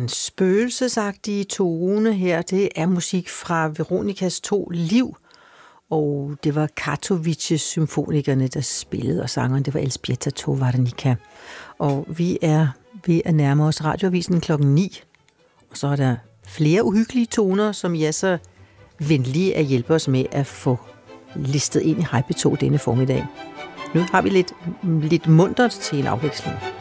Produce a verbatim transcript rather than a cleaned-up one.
den spøgelsesagtige tone her, det er musik fra Veronikas to liv, og det var Katowice-symfonikerne, der spillede, og sangeren, det var Elżbieta Towarnicka. Og vi er ved at nærme os radioavisen klokken ni, og så er der flere uhyggelige toner, som I er så venlige at hjælpe os med at få listet ind i Hej P to denne formiddag. Nu har vi lidt, lidt muntert til en afveksling.